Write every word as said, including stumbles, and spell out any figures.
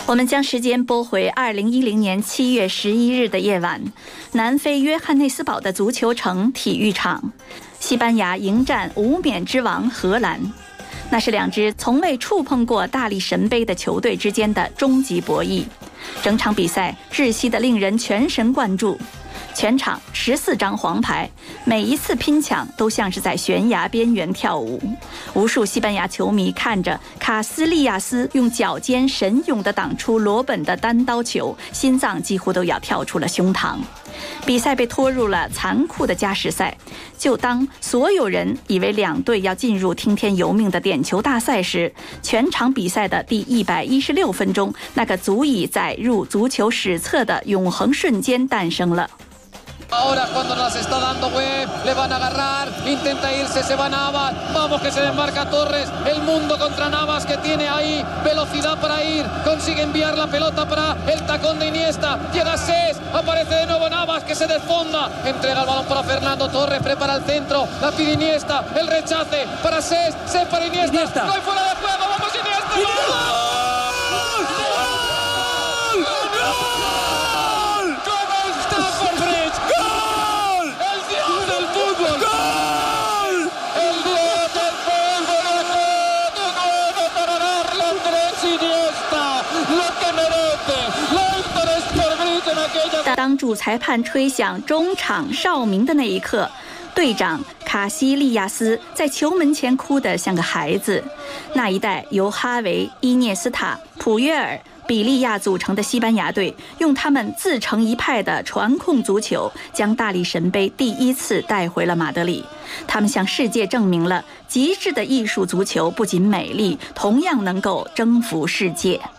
我们将时间拨回二零一零年七月十一日的夜晚，南非约翰内斯堡的足球城体育场，西班牙迎战无冕之王荷兰。那是两支从未触碰过大力神杯的球队之间的终极博弈。整场比赛窒息得令人全神贯注，全场十四张黄牌，每一次拼抢都像是在悬崖边缘跳舞。无数西班牙球迷看着卡斯利亚斯用脚尖神勇地挡出罗本的单刀球，心脏几乎都要跳出了胸膛。比赛被拖入了残酷的加时赛，就当所有人以为两队要进入听天由命的点球大赛时，全场比赛的第一百一十六分钟，那个足以载入足球史册的永恒瞬间诞生了。 Ahora cuando las está dando Webb, le van a agarrar, intenta irse, se va Navas, vamos que se desmarca Torres, el mundo contra Navas que tiene ahí velocidad para ir, consigue enviar la pelota para el tacón de Iniesta, llega Cés, aparece de nuevo Navas que se desfonda, entrega el balón para Fernando Torres, prepara el centro, la pide Iniesta, el rechace para Cés, Cés para Iniesta, Iniesta. Gol fuera de juego, vamos Iniesta, ¡Iniesta! Lo que merece, la interés por grito en aquella 当主裁判吹响中场哨鸣的那一刻，队长卡西利亚斯在球门前哭得像个孩子。那一代由哈维、伊涅斯塔、普约尔、比利亚组成的西班牙队，用他们自成一派的传控足球，将大力神杯第一次带回了马德里。他们向世界证明了极致的艺术足球不仅美丽，同样能够征服世界。